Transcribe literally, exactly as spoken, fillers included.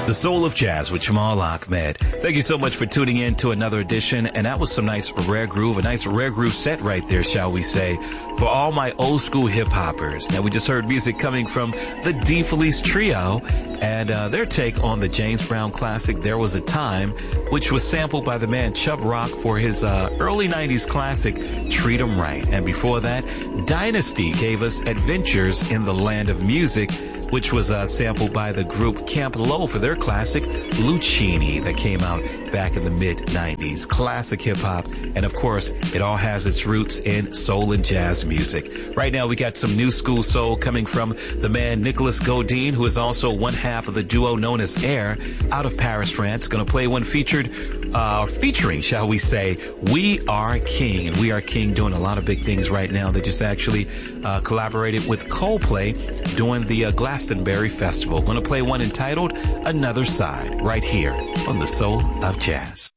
The Soul of Jazz with Jamal Ahmed. Thank you so much for tuning in to another edition. And that was some nice rare groove, a nice rare groove set right there, shall we say, for all my old school hip hoppers. Now, we just heard music coming from the D. Felice Trio and uh, their take on the James Brown classic, There Was a Time, which was sampled by the man Chubb Rock for his uh, early nineties classic, Treat 'Em Right. And before that, Dynasty gave us Adventures in the Land of Music, which was uh, sampled by the group Camp Lo for their classic Lucchini that came out back in the mid nineties. Classic hip-hop, and of course, it all has its roots in soul and jazz music. Right now, we got some new school soul coming from the man Nicholas Godine, who is also one half of the duo known as Air, out of Paris, France. Going to play one featured, uh, featuring, shall we say, We Are King. And We Are King doing a lot of big things right now. They just actually uh, collaborated with Coldplay during the uh, Glastonbury Festival. Going to play one entitled Another Side right here on The Soul of Jazz.